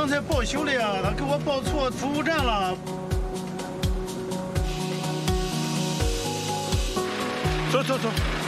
刚才报修了呀，他给我报错服务站了。走走走。